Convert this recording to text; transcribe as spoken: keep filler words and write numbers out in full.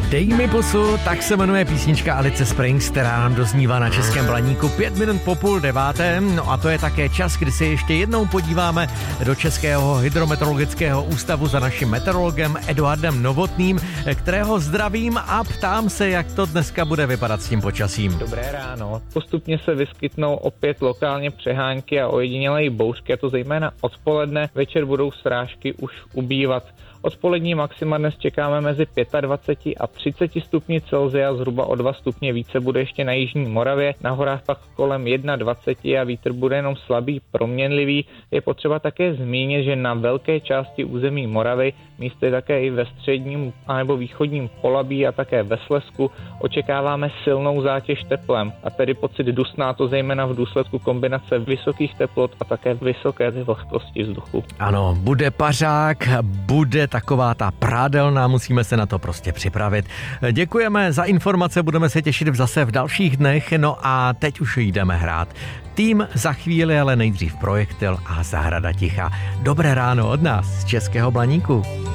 Dej mi pusu, tak se jmenuje písnička Alice Springs, která nám doznívá na Českém Blaníku pět minut po půl deváté. No a to je také čas, kdy se ještě jednou podíváme do Českého hydrometeorologického ústavu za naším meteorologem Eduardem Novotným, kterého zdravím a ptám se, jak to dneska bude vypadat s tím počasím. Dobré ráno. Postupně se vyskytnou opět lokálně přehánky a ojedinělé i bouřky, a to zejména odpoledne. Večer budou srážky už ubývat. Odpolední maxima dnes čekáme mezi dvacet pět a třicet stupni Celsia, zhruba o dva stupně více bude ještě na jižní Moravě, na horách pak kolem dvacet jedna a vítr bude jenom slabý, proměnlivý. Je potřeba také zmínit, že na velké části území Moravy, místy také i ve středním anebo východním Polabí a také ve Slezsku očekáváme silnou zátěž teplem, a tedy pocit dusná, to zejména v důsledku kombinace vysokých teplot a také vysoké vlhkosti vzduchu. Ano, bude pařák, bude taková ta prádelná, musíme se na to prostě připravit. Děkujeme za informace, budeme se těšit zase v dalších dnech, no a teď už jdeme hrát. Tým za chvíli, ale nejdřív Projektil a Zahrada ticha. Dobré ráno od nás z Českého Blaníku.